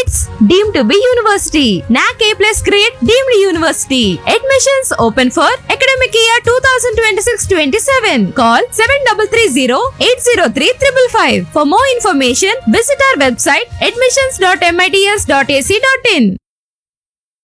ITS deemed to be university. NAC A+ grade deemed university. Admissions open for academic year 2026-27. Call 7330-803-555. For more information, visit our website admissions.mits.ac.in.